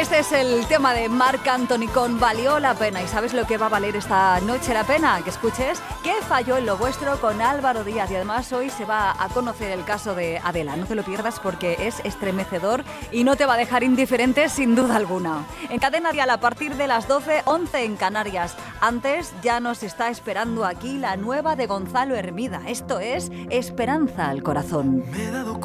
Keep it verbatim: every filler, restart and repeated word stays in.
Este es el tema de Marc Anthony con Valió la pena. ¿Y sabes lo que va a valer esta noche la pena? Que escuches ¿Qué falló en lo vuestro? Con Álvaro Díaz. Y además hoy se va a conocer el caso de Adela. No te lo pierdas porque es estremecedor y no te va a dejar indiferente sin duda alguna. En Cadena Dial a partir de las doce, once en Canarias. Antes ya nos está esperando aquí la nueva de Gonzalo Hermida. Esto es Esperanza al Corazón.